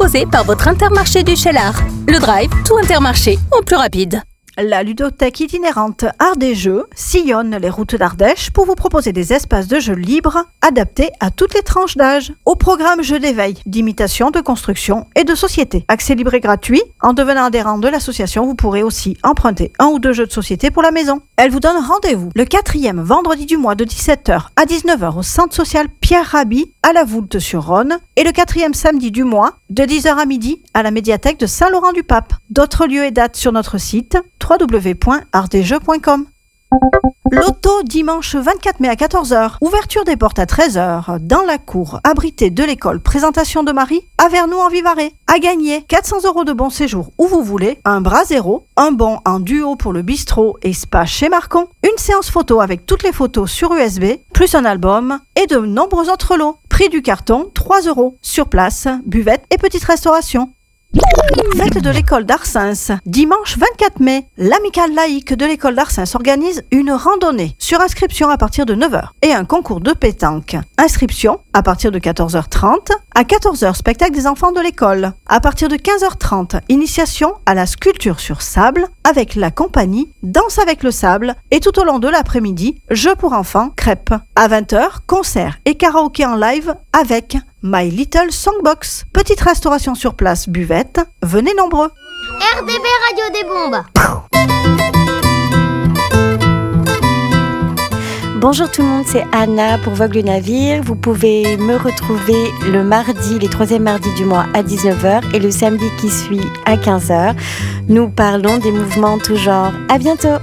proposé par votre Intermarché du Cheylard. Le Drive, tout Intermarché, au plus rapide. La ludothèque itinérante Art des Jeux sillonne les routes d'Ardèche pour vous proposer des espaces de jeux libres adaptés à toutes les tranches d'âge. Au programme jeux d'éveil, d'imitation, de construction et de société. Accès libre et gratuit. En devenant adhérent de l'association, vous pourrez aussi emprunter 1 ou 2 jeux de société pour la maison. Elle vous donne rendez-vous le 4e vendredi du mois de 17h à 19h au centre social Pierre Rabhi à la Voulte-sur-Rhône et le 4e samedi du mois de 10h à midi à la médiathèque de Saint-Laurent-du-Pape. D'autres lieux et dates sur notre site www.artdesjeux.com. Loto dimanche 24 mai à 14h. Ouverture des portes à 13h dans la cour abritée de l'école Présentation de Marie à Vernoux en Vivarais. À gagner 400 € de bon séjour où vous voulez, un Brasero, un bon en duo pour le bistrot et spa chez Marcon, une séance photo avec toutes les photos sur USB, plus un album et de nombreux autres lots. Prix du carton 3 €. Sur place, buvette et petite restauration. Fête de l'école d'Arsens. Dimanche 24 mai, l'amicale laïque de l'école d'Arsens organise une randonnée sur inscription à partir de 9h et un concours de pétanque. Inscription à partir de 14h30. À 14h, spectacle des enfants de l'école. À partir de 15h30, initiation à la sculpture sur sable avec la compagnie Danse avec le sable et tout au long de l'après-midi, jeux pour enfants, crêpes. À 20h, concert et karaoké en live avec My Little Songbox. Petite restauration sur place, buvette. Venez nombreux. RDB Radio des Bombes. Bonjour tout le monde, c'est Anna pour Vogue le Navire. Vous pouvez me retrouver le mardi, les 3e mardis du mois à 19h et le samedi qui suit à 15h. Nous parlons des mouvements en tout genre. À bientôt.